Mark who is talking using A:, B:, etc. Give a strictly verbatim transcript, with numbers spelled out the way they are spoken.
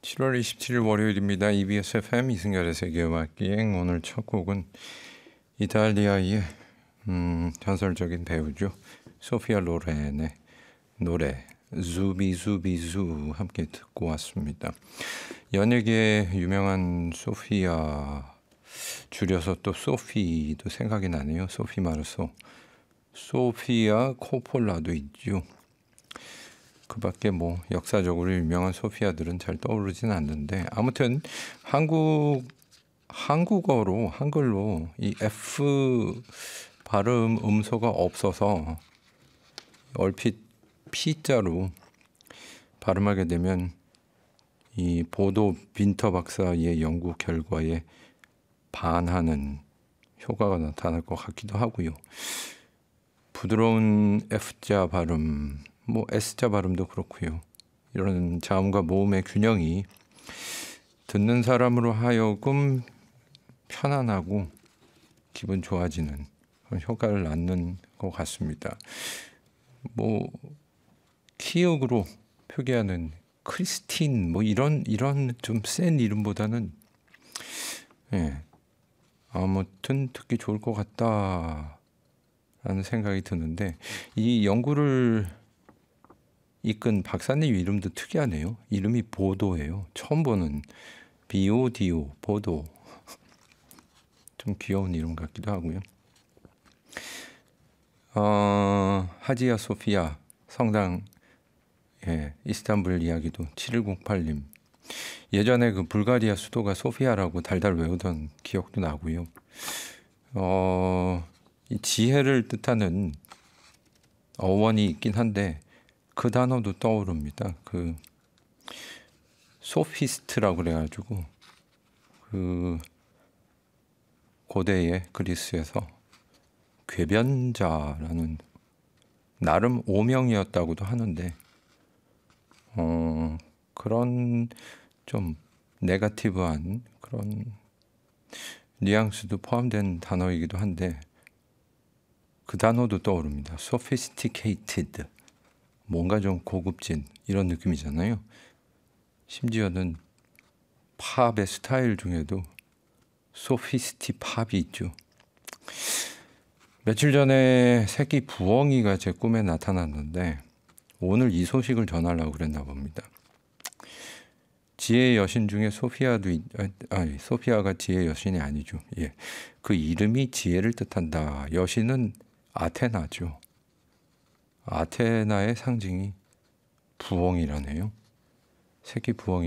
A: 칠월 이십칠일 월요일입니다. 이비에스 에프엠 이승열의 세계음악기행. 오늘 첫 곡은 이탈리아의 음, 전설적인 배우죠. 소피아 로렌의 노래 주비주비주 함께 듣고 왔습니다. 연예계의 유명한 소피아, 줄여서 또 소피도 생각이 나네요. 소피 마르소, 소피아 코폴라도 있죠. 그 밖에 뭐 역사적으로 유명한 소피아들은 잘 떠오르진 않는데, 아무튼 한국 한국어로 한글로 이 F 발음 음소가 없어서 얼핏 P자로 발음하게 되면 이 보도 빈터 박사의 연구 결과에 반하는 효과가 나타날 것 같기도 하고요. 부드러운 F자 발음, 뭐 S자 발음도 그렇고요. 이런 자음과 모음의 균형이 듣는 사람으로 하여금 편안하고 기분 좋아지는 그런 효과를 낳는 것 같습니다. 뭐 키읔으로 표기하는 크리스틴 뭐 이런 이런 좀 센 이름보다는 예, 아무튼 듣기 좋을 것 같다라는 생각이 드는데, 이 연구를 이끈 박사님 이름도 특이하네요. 이름이 보도예요. 처음 보는 비오디오 보도. 좀 귀여운 이름 같기도 하고요. 어, 하지야 소피아 성당, 예, 이스탄불 이야기도 칠일공팔님. 예전에 그 불가리아 수도가 소피아라고 달달 외우던 기억도 나고요. 어, 이 지혜를 뜻하는 어원이 있긴 한데 그 단어도 떠오릅니다. 그 소피스트라고 그래가지고 그 고대의 그리스에서 궤변자라는 나름 오명이었다고도 하는데, 어, 그런 좀 네거티브한 그런 뉘앙스도 포함된 단어이기도 한데 그 단어도 떠오릅니다. sophisticated, 뭔가 좀 고급진 이런 느낌이잖아요. 심지어는 팝의 스타일 중에도 소피스티 팝이 있죠. 며칠 전에 새끼 부엉이가 제 꿈에 나타났는데 오늘 이 소식을 전하려고 그랬나 봅니다. 지혜의 여신 중에 소피아도 있, 아, 소피아가 지혜의 여신이 아니죠. 예, 그 이름이 지혜를 뜻한다. 여신은 아테나죠. 아테나의 상징이 부엉이라네요. 새끼 부엉이